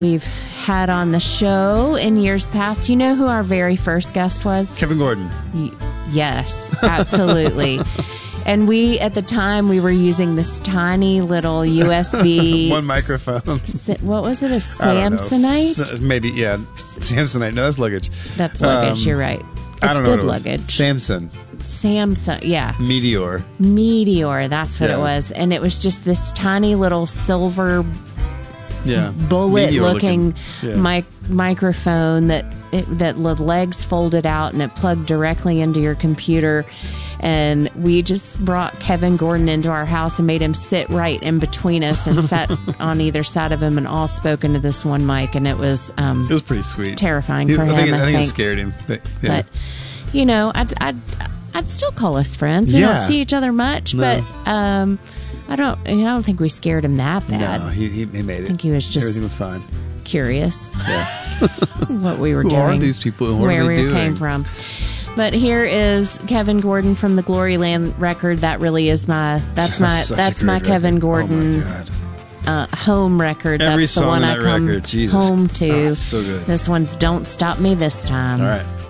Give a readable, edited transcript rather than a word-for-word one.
we've had on the show in years past. You know who our very first guest was? Kevin Gordon. Yes, absolutely. And at the time, we were using this tiny little USB... One microphone. What was it, a Samsonite? Maybe, yeah. Samsonite. No, that's luggage. That's luggage, you're right. I don't know good luggage. Samsung, yeah. Meteor, that's what it was. And it was just this tiny little silver... bullet-looking microphone that the legs folded out and it plugged directly into your computer. And we just brought Kevin Gordon into our house and made him sit right in between us and sat on either side of him and all spoke into this one mic. And it was pretty sweet, terrifying for him. I think it scared him. But you know, I'd still call us friends. We don't see each other much, but. I don't think we scared him that bad. No, he made it. I think he was just everything was fine. Curious what we were doing. Who are these people? Where we came from. But here is Kevin Gordon from the Gloryland record. That really is my Kevin Gordon home record. Every that's song the one on that I come record. Jesus. home to. Oh, so good. This one's "Don't Stop Me This Time." All right.